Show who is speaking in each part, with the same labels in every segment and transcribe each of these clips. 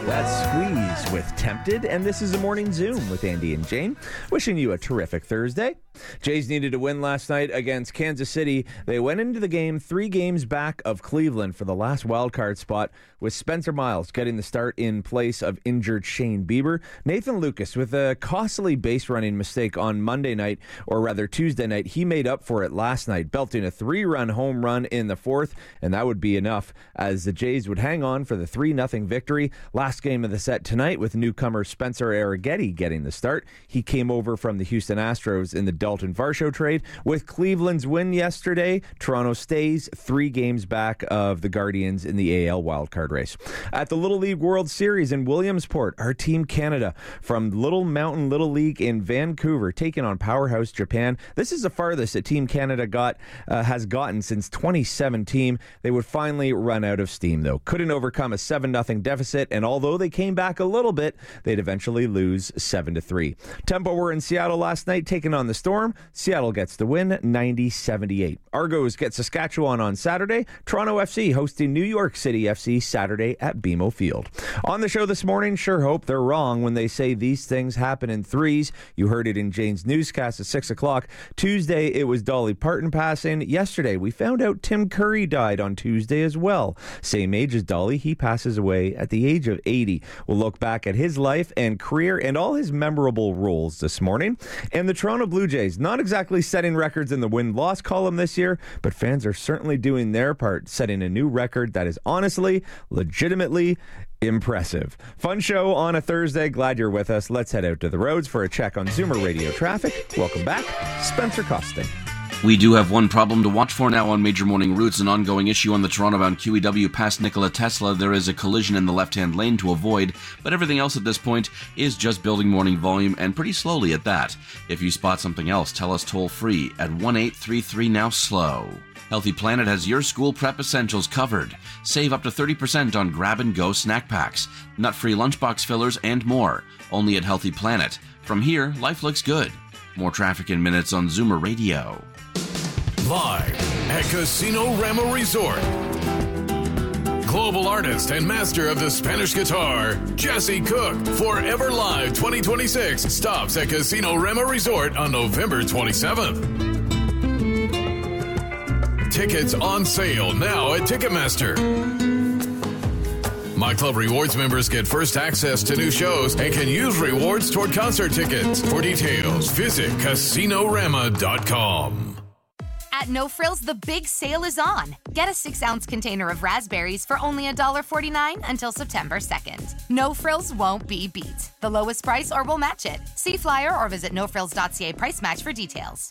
Speaker 1: That's Squeeze with Tempted, and this is a Morning Zoom with Andy and Jane. Wishing you a terrific Thursday. Jays needed a win last night against Kansas City. They went into the game 3 games back of Cleveland for the last wildcard spot, with Spencer Miles getting the start in place of injured Shane Bieber. Nathan Lucas with a costly base running mistake on Monday night, or rather Tuesday night. He made up for it last night, belting a 3-run home run in the 4th, and that would be enough as the Jays would hang on for the 3-0 victory. Last game of the set tonight with newcomer Spencer Arrighetti getting the start. He came over from the Houston Astros in the Dalton Varsho trade. With Cleveland's win yesterday, Toronto stays 3 games back of the Guardians in the AL wildcard race. At the Little League World Series in Williamsport, our Team Canada from Little Mountain Little League in Vancouver taking on Powerhouse Japan. This is the farthest that Team Canada has gotten since 2017. They would finally run out of steam, though. Couldn't overcome a 7-0 deficit, and although they came back a little bit, they'd eventually lose 7-3. Tempo were in Seattle last night taking on the Storm. Seattle gets the win 90-78. Argos get Saskatchewan on Saturday. Toronto FC hosting New York City FC Saturday at BMO Field. On the show this morning, sure hope they're wrong when they say these things happen in threes. You heard it in Jane's newscast at 6 o'clock. Tuesday, it was Dolly Parton passing. Yesterday, we found out Tim Curry died on Tuesday as well. Same age as Dolly, he passes away at the age of 80. We'll look back at his life and career and all his memorable roles this morning. And the Toronto Blue Jays, not exactly setting records in the win-loss column this year, but fans are certainly doing their part, setting a new record that is honestly, legitimately impressive. Fun show on a Thursday. Glad you're with us. Let's head out to the roads for a check on Zoomer Radio traffic. Welcome back, Spencer Costing.
Speaker 2: We do have one problem to watch for now on major morning routes, an ongoing issue on the Toronto-bound QEW past Nikola Tesla. There is a collision in the left-hand lane to avoid, but everything else at this point is just building morning volume, and pretty slowly at that. If you spot something else, tell us toll-free at 1-833-NOW-SLOW. Healthy Planet has your school prep essentials covered. Save up to 30% on grab-and-go snack packs, nut-free lunchbox fillers, and more. Only at Healthy Planet. From here, life looks good. More traffic in minutes on Zoomer Radio.
Speaker 3: Live at Casino Rama Resort. Global artist and master of the Spanish guitar, Jesse Cook, Forever Live 2026 stops at Casino Rama Resort on November 27th. Tickets on sale now at Ticketmaster. My Club Rewards members get first access to new shows and can use rewards toward concert tickets. For details, visit CasinoRama.com.
Speaker 4: At No Frills, the big sale is on. Get a 6-ounce container of raspberries for only $1.49 until September 2nd. No Frills won't be beat. The lowest price or we'll match it. See flyer or visit nofrills.ca price match for details.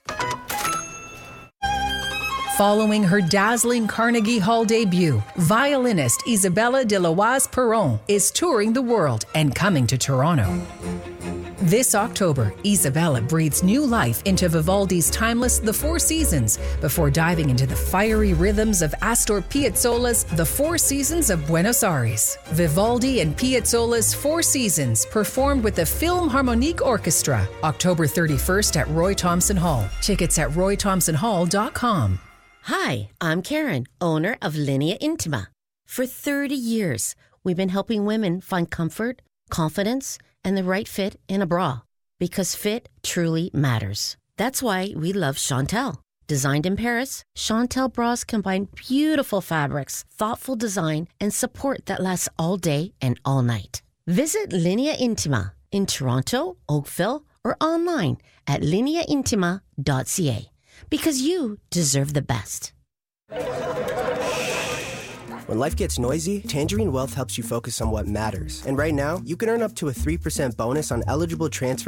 Speaker 5: Following her dazzling Carnegie Hall debut, violinist Isabella de Loise Perron is touring the world and coming to Toronto. This October, Isabella breathes new life into Vivaldi's timeless The Four Seasons before diving into the fiery rhythms of Astor Piazzolla's The Four Seasons of Buenos Aires. Vivaldi and Piazzolla's Four Seasons performed with the Philharmonic Orchestra, October 31st at Roy Thomson Hall. Tickets at roythomsonhall.com.
Speaker 6: Hi, I'm Karen, owner of Linea Intima. For 30 years, we've been helping women find comfort, confidence, and the right fit in a bra. Because fit truly matters. That's why we love Chantel. Designed in Paris, Chantel bras combine beautiful fabrics, thoughtful design, and support that lasts all day and all night. Visit Linea Intima in Toronto, Oakville, or online at lineaintima.ca. Because you deserve the best.
Speaker 7: When life gets noisy, Tangerine Wealth helps you focus on what matters. And right now, you can earn up to a 3% bonus on eligible transfer